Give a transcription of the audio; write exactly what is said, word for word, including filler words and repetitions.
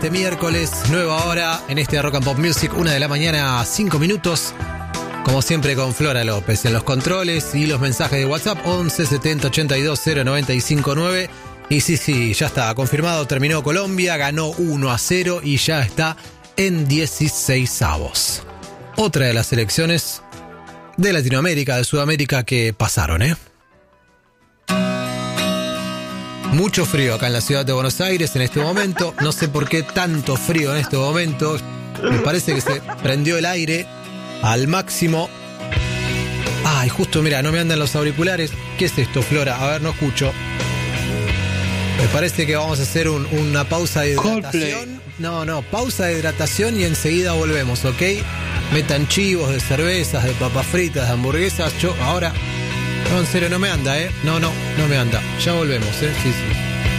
Este miércoles, nueva hora en este Rock and Pop Music, una de la mañana, cinco minutos. Como siempre con Flora López en los controles y los mensajes de WhatsApp once setenta ochenta y dos cero noventa y cinco nueve. Y sí, sí, ya está confirmado, terminó Colombia, ganó uno a cero y ya está en dieciseisavos. Otra de las selecciones de Latinoamérica, de Sudamérica que pasaron, ¿eh? Mucho frío acá en la ciudad de Buenos Aires en este momento. No sé por qué tanto frío en este momento. Me parece que se prendió el aire al máximo. Ay, justo, mira, no me andan los auriculares. ¿Qué es esto, Flora? A ver, no escucho. Me parece que vamos a hacer un, una pausa de hidratación. Coldplay. No, no, pausa de hidratación y enseguida volvemos, ¿ok? Metan chivos de cervezas, de papas fritas, de hamburguesas. Yo ahora... No, en serio, no me anda, ¿eh? No, no, no me anda. Ya volvemos, ¿eh? Sí, sí.